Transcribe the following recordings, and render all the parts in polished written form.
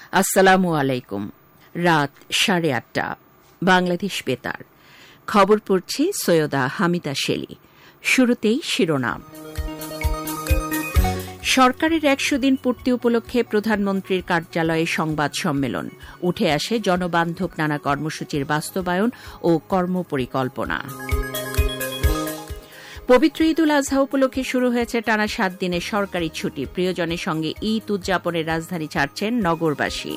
আসসালামু আলাইকুম। রাত 8:30 বাংলাদেশ বেতার। খবর পড়ছি সৈয়দা হামিদা শেলি। শুরুতেই শিরোনাম। সরকারের 100 দিন পূর্তি উপলক্ষে প্রধানমন্ত্রীর কার্যালয়ে সংবাদ সম্মেলন। উঠে আসে জনবান্ধব নানা কর্মসূচির বাস্তবায়ন ও কর্মপরিকল্পনা। পবিত্র ঈদ উল আজহা উপলক্ষে শুরু হয়েছে টানা 7 দিনের সরকারি ছুটি। প্রিয়জনের সঙ্গে ঈদ উদযাপনের রাজধানী ছাড়ছেন নগরবাসী।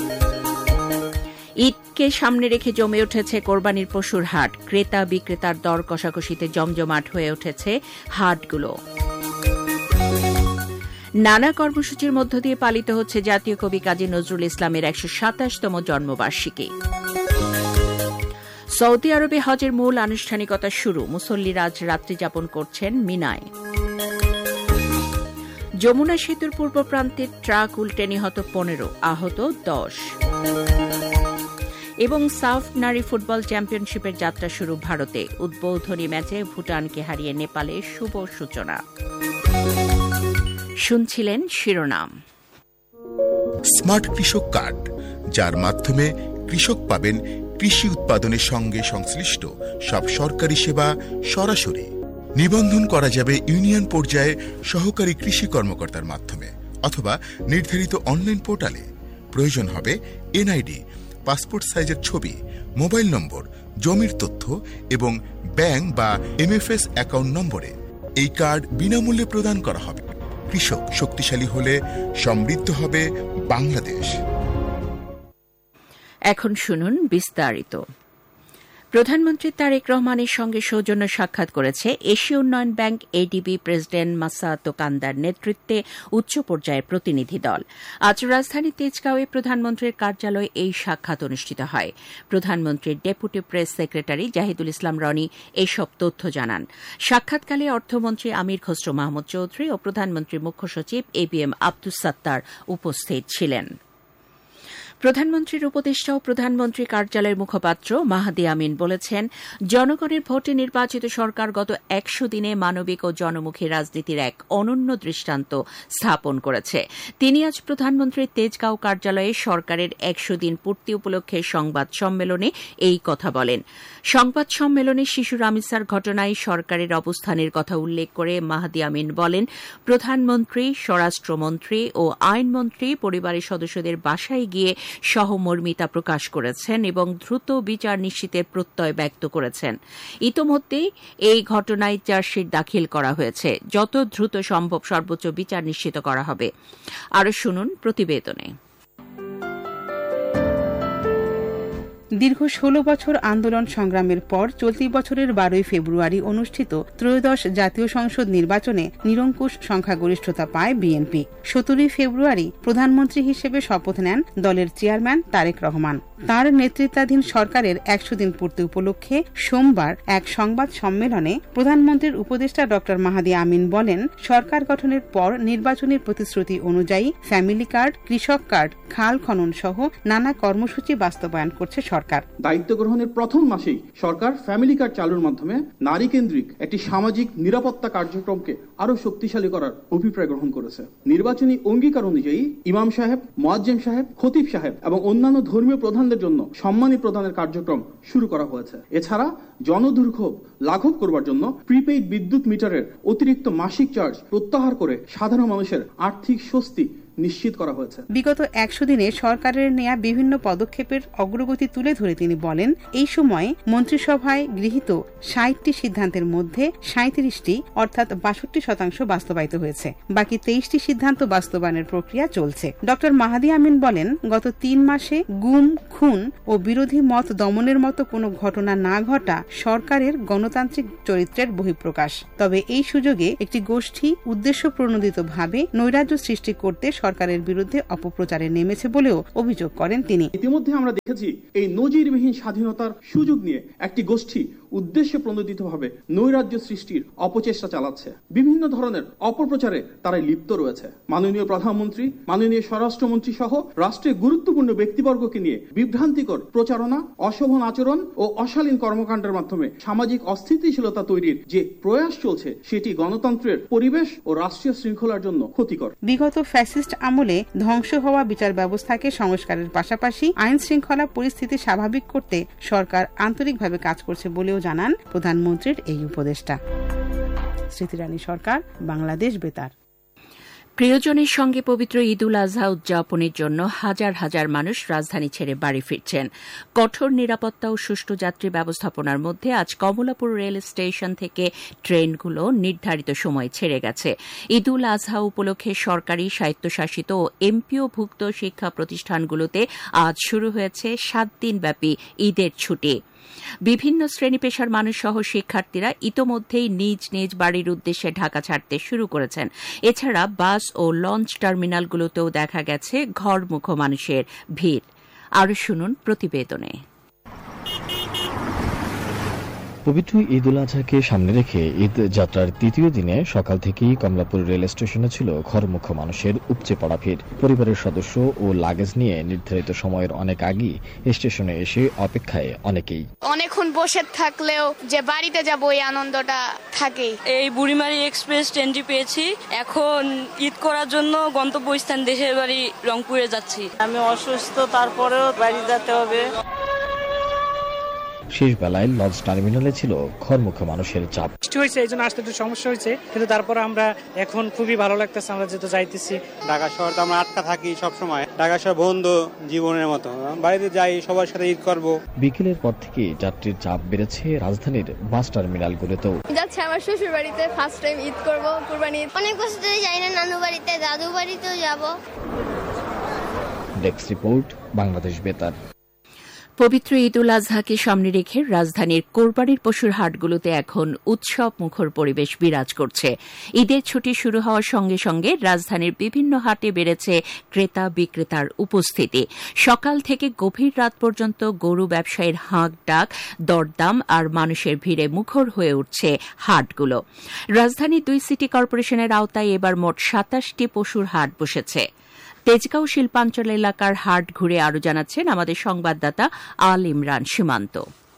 ঈদকে সামনে রেখে জমে উঠেছে কোরবানির পশুর হাট। ক্রেতা বিক্রেতার দর কষাকষিতে জমজমাট হয়ে উঠেছে হাটগুলো। নানা কর্মসূচির মধ্য দিয়ে পালিত হচ্ছে জাতীয় কবি কাজী নজরুল ইসলামের 127তম জন্মবার্ষিকী। সৌদি আরবে হজের মূল আনুষ্ঠানিকতা শুরু। মুসল্লিরা আজ রাত্রি যাপন করছেন মিনায়। যমুনা সেতুর পূর্ব প্রান্তে ট্রাক উল্টে নিহত 15, আহত 10। এবং সাফ নারী ফুটবল চ্যাম্পিয়নশিপের যাত্রা শুরু ভারতে। উদ্বোধনী ম্যাচে ভুটানকে হারিয়ে নেপালের শুভ সূচনা। শুনছিলেন শিরোনাম। স্মার্ট কৃষক কার্ড, যার মাধ্যমে কৃষক পাবেন কৃষি উৎপাদনের সঙ্গে সংশ্লিষ্ট সব সরকারি সেবা সরাসরি। নিবন্ধন করা যাবে ইউনিয়ন পর্যায়ে সহকারী কৃষি কর্মকর্তার মাধ্যমে অথবা নির্ধারিত অনলাইন পোর্টালে। প্রয়োজন হবে এনআইডি, পাসপোর্ট সাইজের ছবি, মোবাইল নম্বর, জমির তথ্য এবং ব্যাংক বা এমএফএস অ্যাকাউন্ট নম্বরে। এই কার্ড বিনামূল্যে প্রদান করা হবে। কৃষক শক্তিশালী হলে সমৃদ্ধ হবে বাংলাদেশ। এখন শুনুন বিস্তারিত। প্রধানমন্ত্রী তারেক রহমানের সঙ্গে সৌজন্য সাক্ষাৎ করেছে এশীয় উন্নয়ন ব্যাংক এডিবি প্রেসিডেন্ট মাসাতো কান্দার নেতৃত্বে উচ্চ পর্যায়ের প্রতিনিধি দল। আজ রাজধানী তেজগাঁওয়ে প্রধানমন্ত্রীর কার্যালয়ে এই সাক্ষাৎ অনুষ্ঠিত হয়। প্রধানমন্ত্রীর ডেপুটি প্রেস সেক্রেটারি জাহিদুল ইসলাম রনি এসব তথ্য জানান। সাক্ষাৎকালে অর্থমন্ত্রী আমির খসরু মাহমুদ চৌধুরী ও প্রধানমন্ত্রীর মুখ্য সচিব এবিএম আব্দুস সাত্তার উপস্থিত ছিলেন। প্রধানমন্ত্রীর উপদেষ্টা ও প্রধানমন্ত্রী কার্যালয়ের মুখপাত্র মাহাদি আমিন বলেছেন, জনগণের ভোটে নির্বাচিত সরকার গত 100 দিনে মানবিক ও জনমুখী রাজনীতির এক অনন্য দৃষ্টান্ত স্থাপন করেছে। তিনি আজ প্রধানমন্ত্রীর তেজগাঁও কার্যালয়ে সরকারের 100 দিন পূর্তি উপলক্ষে সংবাদ সম্মেলনে এই কথা বলেন। সংবাদ সম্মেলনে শিশু রামিসার ঘটনায় সরকারের অবস্থানের কথা উল্লেখ করে মাহাদি আমিন বলেন, প্রধানমন্ত্রী, স্বরাষ্ট্রমন্ত্রী ও আইনমন্ত্রী পরিবারের সদস্যদের বাসায় গিয়ে সহমর্মিতা প্রকাশ করেছেন এবং দ্রুত বিচার নিশ্চিতের প্রত্যয় ব্যক্ত করেছেন। ইতোমধ্যে এই ঘটনায় চার্জশিট দাখিল করা হয়েছে। যত দ্রুত সম্ভব সর্বোচ্চ বিচার নিশ্চিত করা হবে। আরও শুনুন প্রতিবেদনে। দীর্ঘ 16 বছর আন্দোলন সংগ্রামের পর চলতি বছরের 12 ফেব্রুয়ারি অনুষ্ঠিত ত্রয়োদশ জাতীয় সংসদ নির্বাচনে নিরঙ্কুশ সংখ্যাগরিষ্ঠতা পায় বিএনপি। 17 ফেব্রুয়ারি প্রধানমন্ত্রী হিসেবে শপথ নেন দলের চেয়ারম্যান তারেক রহমান। তাঁর নেতৃত্বাধীন সরকারের 100 দিন পূর্তি উপলক্ষে সোমবার এক সংবাদ সম্মেলনে প্রধানমন্ত্রীর উপদেষ্টা ড মাহাদি আমিন বলেন, সরকার গঠনের পর নির্বাচনের প্রতিশ্রুতি অনুযায়ী ফ্যামিলি কার্ড, কৃষক কার্ড, খাল খনন সহ নানা কর্মসূচি বাস্তবায়ন করছে সরকার। দায়িত্ব গ্রহণের প্রথম মাসেই সরকার ফ্যামিলি কার্ড চালুর মাধ্যমে নারী কেন্দ্রিক একটি সামাজিক নিরাপত্তা কার্যক্রমকে আরো শক্তিশালী করার অভিপ্রায় গ্রহণ করেছে। নির্বাচনী অঙ্গীকার অনুযায়ী ইমাম সাহেব, মুয়াজ্জিম সাহেব, খতিব সাহেব এবং অন্যান্য ধর্মীয় প্রধানদের জন্য সম্মানী প্রদানের কার্যক্রম শুরু করা হয়েছে। এছাড়া জনদুর্ভোগ লাঘব করবার জন্য প্রিপেইড বিদ্যুৎ মিটারের অতিরিক্ত মাসিক চার্জ প্রত্যাহার করে সাধারণ মানুষের আর্থিক স্বস্তি নিশ্চিত করা হয়েছে। বিগত 100 দিনে সরকারের নেয়া বিভিন্ন পদক্ষেপের অগ্রগতি তুলে ধরে তিনি বলেন, এই সময়ে মন্ত্রিসভায় গৃহীত 60টি সিদ্ধান্তের মধ্যে 37টি অর্থাৎ 62% বাস্তবায়িত হয়েছে। বাকি 23টি সিদ্ধান্ত বাস্তবায়নের প্রক্রিয়া চলছে। ড মাহাদি আমিন বলেন, গত 3 মাসে গুম, খুন ও বিরোধী মত দমনের মতো কোনো ঘটনা না ঘটা সরকারের গণতান্ত্রিক চরিত্রের বহিঃপ্রকাশ। তবে এই সুযোগে একটি গোষ্ঠী উদ্দেশ্য প্রণোদিতভাবে নৈরাজ্য সৃষ্টি করতে সরকারের বিরুদ্ধে অপপ্রচারে নেমেছে বলেও অভিযোগ করেন তিনি। ইতিমধ্যে আমরা দেখেছি এই নজিরবিহীন স্বাধীনতার সুযোগ নিয়ে একটি গোষ্ঠী উদ্দেশ্য প্রণোদিতভাবে নৈরাজ্য সৃষ্টির অপচেষ্টা চালাচ্ছে। বিভিন্ন ধরনের অপপ্রচারে তারা লিপ্ত রয়েছে। মাননীয় প্রধানমন্ত্রী, মাননীয় স্বরাষ্ট্রমন্ত্রী সহ রাষ্ট্রের গুরুত্বপূর্ণ ব্যক্তিবর্গকে নিয়ে বিভ্রান্তিকর প্রচারণা, অশোভন আচরণ ও অশালীন কর্মকাণ্ডের মাধ্যমে সামাজিক অস্থিতিশীলতা তৈরির যে প্রয়াস চলছে সেটি গণতন্ত্রের পরিবেশ ও রাষ্ট্রীয় শৃঙ্খলার জন্য ক্ষতিকর। বিগত ফ্যাসিস্ট আমলে ধ্বংস হওয়া বিচার ব্যবস্থাকে সংস্কারের পাশাপাশি আইন শৃঙ্খলা পরিস্থিতি স্বাভাবিক করতে সরকার আন্তরিকভাবে কাজ করছে বলেও জানান প্রধানমন্ত্রীর এই উপদেষ্টা। স্মৃতিরানী সরকার, বাংলাদেশ বেতার। প্রিয়জনের সঙ্গে পবিত্র ঈদ উল আজহা উদযাপনের জন্য হাজার হাজার মানুষ রাজধানী ছেড়ে বাড়ি ফিরছেন। কঠোর নিরাপত্তা ও সুষ্ঠু যাত্রী ব্যবস্থাপনার মধ্যে আজ কমলাপুর রেল স্টেশন থেকে ট্রেনগুলো নির্ধারিত সময় ছেড়ে গেছে। ঈদ উল আজহা উপলক্ষে সরকারি, স্বায়ত্তশাসিত ও এমপিওভুক্ত শিক্ষা প্রতিষ্ঠানগুলোতে আজ শুরু হয়েছে 7 দিনব্যাপী ঈদের ছুটি। বিভিন্ন শ্রেণী পেশার মানুষ সহ শিক্ষার্থীরা ইতোমধ্যেই নিজ নিজ বাড়ির উদ্দেশ্যে ঢাকা ছাড়তে শুরু করেছেন। এছাড়া বাস ও লঞ্চ টার্মিনালগুলোতেও দেখা গেছে ঘরমুখো মানুষের ভিড়। আরও শুনুন প্রতিবেদনে। পবিত্র ঈদ উল আজহাকে সামনে রেখে ঈদ যাত্রার তৃতীয় দিনে সকাল থেকেই কমলাপুর রেল স্টেশনে ছিল ঘরমুখো মানুষের উপচে পড়া ভিড়। পরিবারের সদস্য ও লাগেজ নিয়ে নির্ধারিত সময়ের অনেক আগেই স্টেশনে এসে অপেক্ষায় অনেকেই। অনেকক্ষণ বসে থাকলেও যে বাড়িতে যাব এই আনন্দটা থাকে। এই বুড়িমারি এক্সপ্রেস ট্রেনটি পেয়েছি, এখন ঈদ করার জন্য গন্তব্যস্থান দেশের বাড়ি রংপুরে যাচ্ছি। আমি অসুস্থ, তারপরেও বাড়ি যেতে হবে। শেষ বেলায় লঞ্চ টার্মিনালে ছিল ঘরমুখো মানুষের চাপ। হয়েছে এই জন্য আসতে একটু সমস্যা হয়েছে, কিন্তু তারপরে আমরা এখন খুবই ভালো লাগতেছে, আমরা যেহেতু যাইতেছি। ঢাকা শহর তো আমরা আটকা থাকি সবসময়, ঢাকা শহর বন্ধু জীবনের মতো, বাড়িতে যাই সবার সাথে ঈদ করব। বিকেলের পর থেকে যাত্রীর চাপ বেড়েছে রাজধানীর বাস টার্মিনালগুলোতেও। যাচ্ছে আমার শ্বশুর বাড়িতে, ফার্স্ট টাইম ঈদ করব, কুরবানি ঈদ। অনেক বছর ধরে যাই না নানু বাড়িতে, দাদু বাড়িতেও যাব। ডেস্ক রিপোর্ট, বাংলাদেশ বেতার। পবিত্র ঈদ উল আজহাকে সামনে রেখে রাজধানীর কোরবানির পশুর হাটগুলোতে এখন উৎসব মুখর পরিবেশ বিরাজ করছে। ঈদের ছুটি শুরু হওয়ার সঙ্গে সঙ্গে রাজধানীর বিভিন্ন হাটে বেড়েছে ক্রেতা বিক্রেতার উপস্থিতি। সকাল থেকে গভীর রাত পর্যন্ত গরু ব্যবসায়ীর হাঁক ডাক, দরদাম আর মানুষের ভিড়ে মুখর হয়ে উঠছে হাটগুলো। রাজধানীর 2 সিটি কর্পোরেশনের আওতায় এবার মোট 27টি পশুর হাট বসেছে। তেজগাঁও শিল্পাঞ্চল এলাকার হাট ঘুরে আরও জানাচ্ছেন আমাদের সংবাদদাতা আল ইমরান সীমান্ত।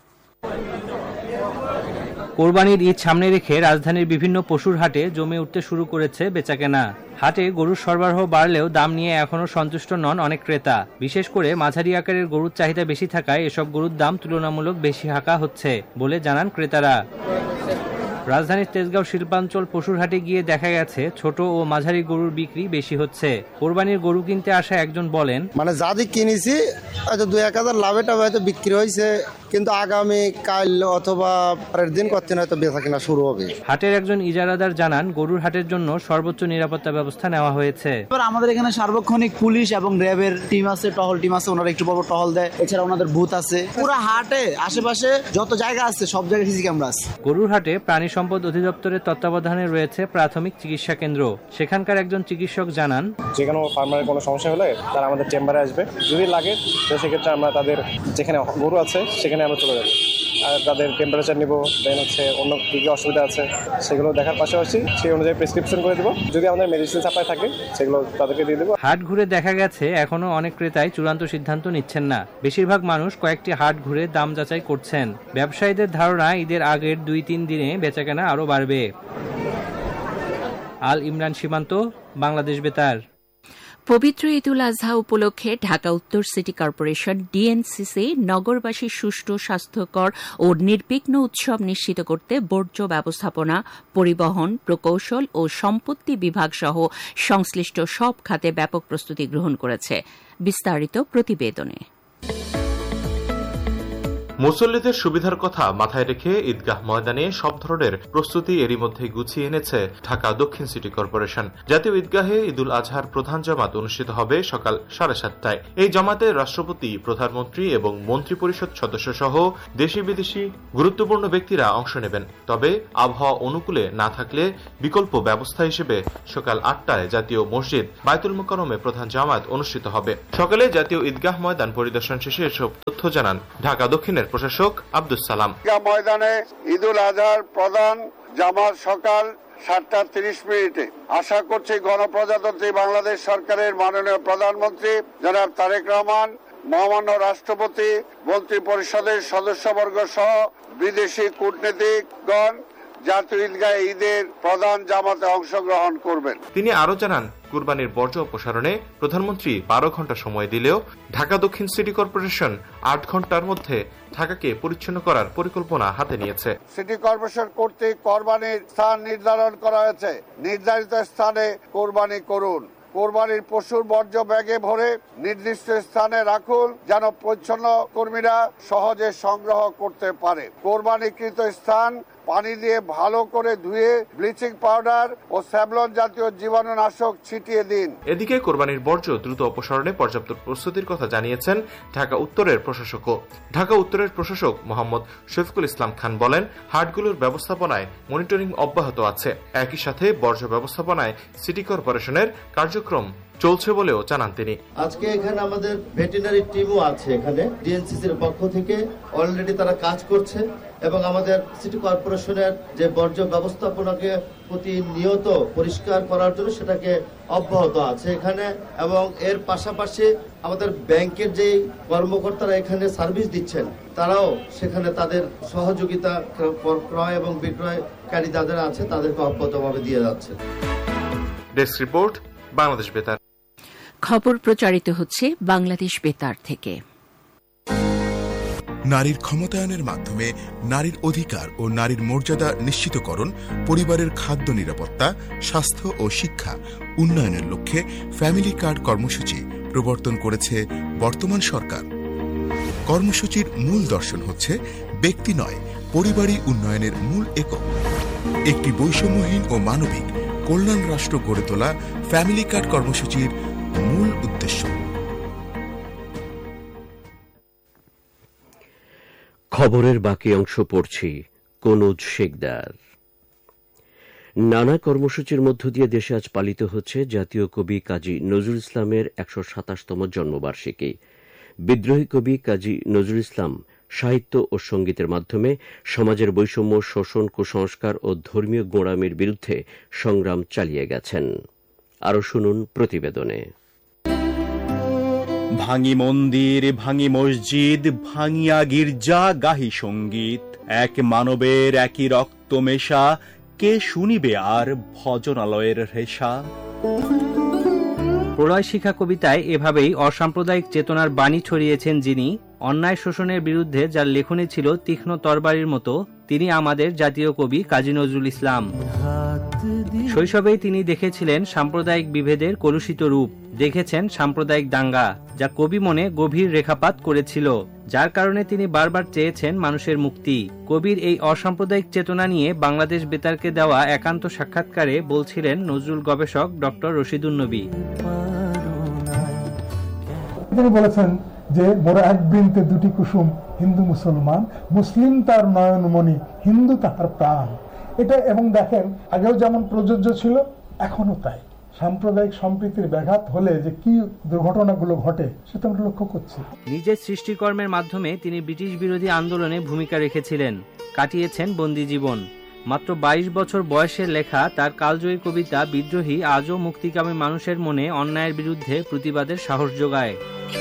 কোরবানির ঈদ সামনে রেখে রাজধানীর বিভিন্ন পশুর হাটে জমে উঠতে শুরু করেছে বেচাকেনা। হাটে গরুর সরবরাহ বাড়লেও দাম নিয়ে এখনও সন্তুষ্ট নন অনেক ক্রেতা। বিশেষ করে মাঝারি আকারের গরুর চাহিদা বেশি থাকায় এসব গরুর দাম তুলনামূলক বেশি হাঁকা হচ্ছে বলে জানান ক্রেতারা। রাজধানীর তেজগাঁও শিল্পাঞ্চল পশুর হাটে গিয়ে দেখা গেছে ছোট ও মাঝারি গরুর বিক্রি বেশি হচ্ছে। কোরবানির গরু কিনতে আসা একজন বলেন, যাদের কিনেছি হয়তো 2-1 লাভে টাভে হয়তো বিক্রি হয়েছে, কিন্তু আগামী কাল অথবা পরের দিন করতে হয়তো বেচা কিনা শুরু হবে। হাটের একজন ইজারাদার জানান, গরুর হাটের জন্য সর্বোচ্চ নিরাপত্তা ব্যবস্থা নেওয়া হয়েছে। আমাদের এখানে সার্বক্ষণিক পুলিশ এবং র্যাবের টিম আছে, টহল টিম আছে, ওনারা একটু বড় টহল দেয়। এছাড়া ওনাদের বুথ আছে। পুরো হাটে আশেপাশে যত জায়গা আছে সব জায়গায় সিসি ক্যামেরা আছে। গরুর হাটে প্রাণী সম্পদ অধিদপ্তরের তত্ত্বাবধানে রয়েছে প্রাথমিক চিকিৎসা কেন্দ্র। সেখানকার একজন চিকিৎসক জানান, যে কোনো ফার্মারের কোনো সমস্যা হলে তারা আমাদের চেম্বারে আসবে, যদি লাগে তো সেক্ষেত্রে আমরা তাদের যেখানে গরু আছে সেখানে আমরা চলে যাবো, আর তাদের টেম্পারেচার নিব, দেন হচ্ছে অন্য কী কী অসুবিধা আছে সেগুলো দেখার পাশাপাশি সেই অনুযায়ী প্রেসক্রিপশন করে দেবো। যদি আমাদের মেডিসিন সাপ্লাই থাকে সেগুলো তাদেরকে দিয়ে দেবো। হাট ঘুরে দেখা গেছে এখনো অনেক ক্রেতাই চূড়ান্ত সিদ্ধান্ত নিচ্ছেন না। বেশিরভাগ মানুষ কয়েকটি হাট ঘুরে দাম যাচাই করছেন। ব্যবসায়ীদের ধারণা ঈদের আগের 2-3 দিনে বেচাকেনা আরও বাড়বে। আল ইমরান সীমান্ত, বাংলাদেশ বেতার। পবিত্র ঈদ উল আজহা উপলক্ষে ঢাকা উত্তর সিটি কর্পোরেশন ডিএনসিসি নগরবাসীর সুষ্ঠু, স্বাস্থ্যকর ও নির্বিঘ্ন উৎসব নিশ্চিত করতে বর্জ্য ব্যবস্থাপনা, পরিবহন, প্রকৌশল ও সম্পত্তি বিভাগ সহ সংশ্লিষ্ট সব খাতে ব্যাপক প্রস্তুতি গ্রহণ করেছে। বিস্তারিত প্রতিবেদনে। মুসল্লিদের সুবিধার কথা মাথায় রেখে ঈদগাহ ময়দানে সব ধরনের প্রস্তুতি এরই মধ্যে গুছিয়ে এনেছে ঢাকা দক্ষিণ সিটি কর্পোরেশন। জাতীয় ঈদগাহে ঈদুল আজহার প্রধান জামাত অনুষ্ঠিত হবে সকাল 7:30টায়। এই জামাতে রাষ্ট্রপতি, প্রধানমন্ত্রী এবং মন্ত্রিপরিষদ সদস্য সহ দেশি বিদেশি গুরুত্বপূর্ণ ব্যক্তিরা অংশ নেবেন। তবে আবহাওয়া অনুকূলে না থাকলে বিকল্প ব্যবস্থা হিসেবে সকাল 8টায় জাতীয় মসজিদ বায়তুল মুকাররমে প্রধান জামাত অনুষ্ঠিত হবে। সকালে জাতীয় ঈদগাহ ময়দান পরিদর্শন শেষে এসব তথ্য জানান ঢাকা দক্ষিণের প্রশাসক আব্দুস সালাম। ময়দানে ঈদুল আজহার প্রধান জামাত সকাল 7:30 আশা করছি গণপ্রজাতন্ত্রী বাংলাদেশ সরকারের মাননীয় প্রধানমন্ত্রী জনাব তারেক রহমান, মহামান্য রাষ্ট্রপতি, মন্ত্রী পরিষদের সদস্যবর্গ সহ বিদেশি কূটনীতিকগণ জাতীয় ঈদগাহে ঈদের প্রধান জামাতে অংশগ্রহণ করবেন। তিনি আরো জানান, কুরবানির বর্জ্য অপসারণে প্রধানমন্ত্রী 12 ঘন্টা সময় দিলেও ঢাকা দক্ষিণ সিটি কর্পোরেশন 8 ঘন্টার মধ্যে ঢাকাকে পরিচ্ছন্ন করার পরিকল্পনা হাতে নিয়েছে। সিটি কর্পোরেশন কর্তৃক কোরবানির স্থান নির্ধারণ করা হয়েছে। নির্ধারিত স্থানে কোরবানি করুন। কোরবানির পশুর বর্জ্য ব্যাগে ভরে নির্দিষ্ট স্থানে রাখুন যেন পরিচ্ছন্ন কর্মীরা সহজে সংগ্রহ করতে পারে। কোরবানিকৃত স্থান পানি দিয়ে ভালো করে ধুয়ে ব্লিচিং পাউডার ও স্যাভলন জাতীয় জীবাণুনাশক ছিটিয়ে দিন। এদিকে কোরবানির বর্জ্য দ্রুত অপসারণে পর্যাপ্ত প্রস্তুতির কথা জানিয়েছেন ঢাকা উত্তরের প্রশাসকও। ঢাকা উত্তরের প্রশাসক মোহাম্মদ শফিকুল ইসলাম খান বলেন, হাটগুলোর ব্যবস্থাপনায় মনিটরিং অব্যাহত আছে। একই সাথে বর্জ্য ব্যবস্থাপনায় সিটি কর্পোরেশনের কার্যক্রম চলছে বলেও জানান তিনি। আজকে এখানে আমাদের ভেটেরিনারি টিমও আছে, এখানে ডিএনসিসির পক্ষ থেকে অলরেডি তারা কাজ করছে এবং আমাদের সিটি কর্পোরেশনের যে বর্জ্য ব্যবস্থাপনাকে প্রতিনিয়ত পরিষ্কার করার জন্য সেটাকে অব্যাহত আছে এখানে। এবং এর পাশাপাশি আমাদের ব্যাংকের যে কর্মকর্তারা এখানে সার্ভিস দিচ্ছেন তারাও সেখানে তাদের সহযোগিতা ক্রয় এবং বিক্রয়কারী যাদের আছে তাদেরকে অব্যাহতভাবে দিয়ে যাচ্ছে। ডেস্ক রিপোর্ট, বাংলাদেশ বেতার। খবর প্রচারিত হচ্ছে বাংলাদেশ বেতার থেকে। নারীর ক্ষমতায়নের মাধ্যমে নারীর অধিকার ও নারীর মর্যাদা নিশ্চিতকরণ, পরিবারের খাদ্য নিরাপত্তা, স্বাস্থ্য ও শিক্ষা উন্নয়নের লক্ষ্যে ফ্যামিলি কার্ড কর্মসূচি প্রবর্তন করেছে বর্তমান সরকার। কর্মসূচির মূল দর্শন হচ্ছে ব্যক্তি নয়, পরিবারই উন্নয়নের মূল একক। একটি বৈষম্যহীন ও মানবিক কল্যাণ রাষ্ট্র গড়ে তোলা ফ্যামিলি কার্ড কর্মসূচির মূল উদ্দেশ্য। খবরের বাকি অংশ পড়ছি কনুজ শেখদার। নানা কর্মসূচির মধ্য দিয়ে দেশে আজ পালিত হচ্ছে জাতীয় কবি কাজী নজরুল ইসলামের ১২৭তম জন্মবার্ষিকী। বিদ্রোহী কবি কাজী নজরুল ইসলাম সাহিত্য ও সঙ্গীতের মাধ্যমে সমাজের বৈষম্য, শোষণ, কুসংস্কার ও ধর্মীয় গোঁড়ামির বিরুদ্ধে সংগ্রাম চালিয়ে গেছেন। আরও শুনুন প্রতিবেদনে। ভাঙি মন্দির, ভাঙি মসজিদ, ভাঙিয়া গির্জা, গাহি সঙ্গীত, এক মানবের একই রক্ত মেশা, কে শুনিবে আর ভজনালয়ের রেশা। প্রলয় শিখা কবিতায় এভাবেই অসাম্প্রদায়িক চেতনার বাণী ছড়িয়েছেন যিনি, অন্যায় শোষণের বিরুদ্ধে যার লেখনী ছিল তীক্ষ্ণ তরবারির মতো, তিনি আমাদের জাতীয় কবি কাজী নজরুল ইসলাম। শৈশবেই তিনি দেখেছিলেন সাম্প্রদায়িক বিভেদের কলুষিত রূপ, দেখেছেন সাম্প্রদায়িক দাঙ্গা, যা কবি মনে গভীর রেখাপাত করেছিল, যার কারণে তিনি বারবার চেয়েছেন মানুষের মুক্তি। কবির এই অসাম্প্রদায়িক চেতনা নিয়ে বাংলাদেশ বেতারকে দেওয়া একান্ত সাক্ষাৎকারে বলছিলেন নজরুল গবেষক ডক্টর রশিদুন নবী। তিনি বলেছেন যে মোর এক বৃন্তে দুটি কুসুম, হিন্দু মুসলমান, মুসলিম তার নয়নমণি, হিন্দু তাহার প্রাণ। এটা এবং দেখেন আগেও যেমন প্রযোজ্য ছিল এখনো তাই। সাম্প্রদায়িক সম্প্রীতির ব্যাঘাত হলে যে কি দুর্ঘটনাগুলো ঘটে সেটা আমরা লক্ষ্য করছি। নিজের সৃষ্টিকর্মের মাধ্যমে তিনি ব্রিটিশ বিরোধী আন্দোলনে ভূমিকা রেখেছিলেন, কাটিয়েছেন বন্দী জীবন। মাত্র 22 বছর বয়সের লেখা তার কালজয়ী কবিতা বিদ্রোহী আজও মুক্তিকামী মানুষের মনে অন্যায়ের বিরুদ্ধে প্রতিবাদের সাহস যোগায়।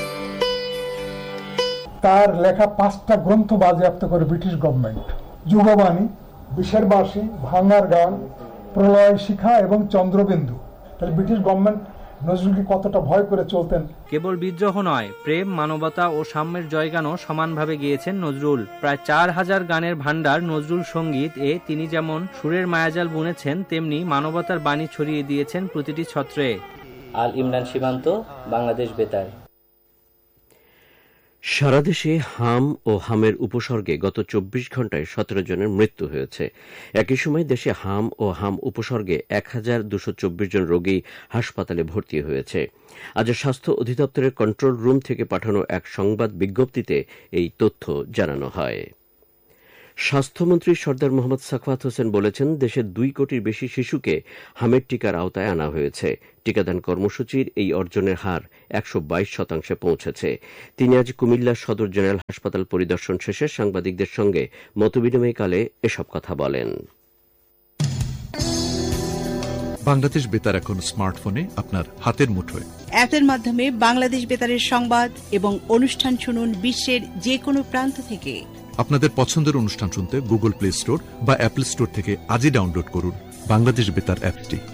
তার লেখা 5টা গ্রন্থ বাজেয়াপ্ত করে ব্রিটিশ গভর্নমেন্ট। যুগবাণী, বিষের বাঁশি, ভাঙার গান, প্রলয় শিখা এবং চন্দ্রবিন্দু। তাহলে ব্রিটিশ গভর্নমেন্ট নজরুলকে কতটা ভয় করে চলতেন। কেবল বিদ্রোহ নয়, প্রেম, মানবতা ও সাম্যের জয়গানও সমানভাবে গেয়েছেন নজরুল। প্রায় 4000 গানের ভান্ডার নজরুল সঙ্গীত এ তিনি যেমন সুরের মায়াজাল বুনেছেন, তেমনি মানবতার বাণী ছড়িয়ে দিয়েছেন প্রতিটি ছত্রে। আল ইমরান সীমান্ত, বাংলাদেশ বেতার। সারা দেশে হাম ও হামের উপসর্গে গত 24 ঘণ্টায় 17 জনের মৃত্যু হয়েছে। একই সময় দেশে হাম ও হাম উপসর্গে 1224 জন রোগী হাসপাতালে ভর্তি হয়েছে। আজ স্বাস্থ্য অধিদপ্তরের কন্ট্রোল রুম থেকে পাঠানো এক সংবাদ বিজ্ঞপ্তিতে এই তথ্য জানানো হয়। স্বাস্থ্যমন্ত্রী সর্দার মোহাম্মদ সাখাওয়াত হোসেন বলেছেন, দেশের 2 কোটির বেশি শিশুকে হামের টিকার আওতায় আনা হয়েছে। টিকাদান কর্মসূচির এই অর্জনের হার 122% পৌঁছেছে। তিনি আজ কুমিল্লা সদর জেনারেল হাসপাতাল পরিদর্শন শেষে সাংবাদিকদের সঙ্গে মতবিনিময়কালে এসব কথা বলেন। বাংলাদেশ বেতার এখন স্মার্টফোনে আপনার হাতের মুঠোয়। অ্যাপের মাধ্যমে বাংলাদেশ বেতারের সংবাদ এবং অনুষ্ঠান শুনুন বিশ্বের যে কোনো প্রান্ত থেকে। আপনাদের পছন্দের অনুষ্ঠান শুনতে গুগল প্লে স্টোর বা অ্যাপল স্টোর থেকে আজই ডাউনলোড করুন বাংলাদেশ বেতার অ্যাপটি।